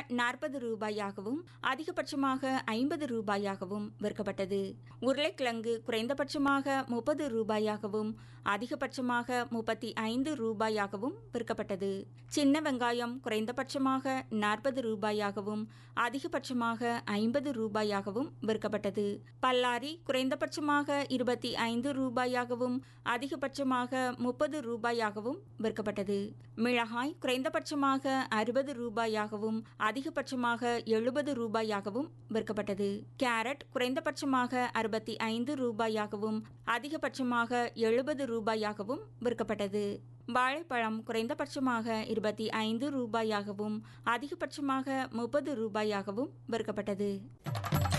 ரூபாயாகவும் அதிகபட்சமாக ரூபாயாகவும் விற்கப்பட்டது. உருளைக்கிழங்கு குறைந்தபட்சமாக ரூபாயாகவும் அதிகபட்சமாக ரூபாயாகவும் விற்கப்பட்டது. சின்ன வெங்காயம் குறைந்தபட்சமாக ரூபாயாகவும் அதிகபட்சமாக ரூபாயாகவும் விற்கப்பட்டது. பல்லாரி குறைந்தபட்சமாக ரூபாயாகவும் அதிகபட்சமாக ரூபாயாகவும் விற்கப்பட்டது. மிளகாய் குறைந்தபட்சமாக ரூபாயாகவும் அதிகபட்சமாக ரூபாயாகவும் விற்கப்பட்டது. கேரட் குறைந்தபட்சமாக ரூபாயாகவும் அதிகபட்சமாக ரூபாயாகவும் விற்கப்பட்டது. வாழைப்பழம் குறைந்தபட்சமாக ரூபாயாகவும் அதிகபட்சமாக ரூபாயாகவும் விற்கப்பட்டது.